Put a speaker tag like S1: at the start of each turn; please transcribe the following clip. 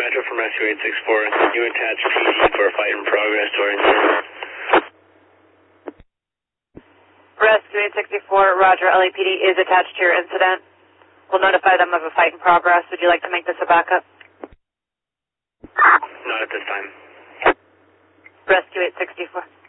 S1: Metro from Rescue 864. Can you attach PD for a fight in progress to our incident?
S2: Rescue 864, Roger, LAPD is attached to your incident. We'll notify them of a fight in progress. Would you like to make this a backup?
S1: Not at this time.
S2: Rescue 864.